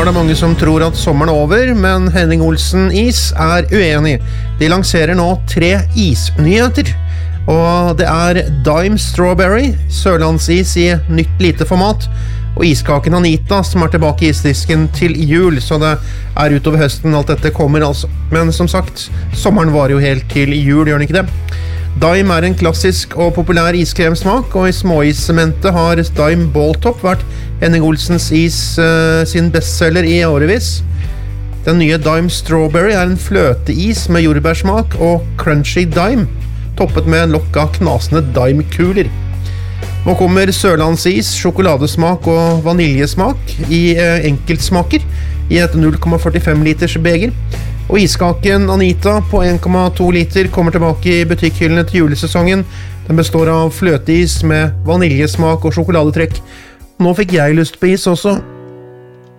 er det mange som tror at sommeren er over, men Henning Olsen Is er uenig. De lanserer nå 3 isnyheter. Og det er Dime Strawberry, sørlandsis i nytt lite format, og iskaken Anita som er tilbake i isdisken til jul, så det er utover høsten alt dette kommer altså. Men som sagt, sommeren varer jo helt til jul, gjør den ikke det? Dime er en klassisk og populær iskremsmak, og i småissementet har Dime Balltop vært Henning Olsens Is sin bestseller i årevis. Den nye Dime Strawberry er en fløteis med jordbærsmak og crunchy Dime, toppet med en lokk av knasende Dime-kuler. Nå kommer sørlandsis, sjokoladesmak og vaniljesmak i enkeltsmaker i et 0,45 liters beger. Og iskaken Anita på 1,2 liter kommer tilbake i butikkhyllene til julesesongen. Den består av fløteis med vaniljesmak og sjokoladetrekk. Nå fikk jeg lyst på is også.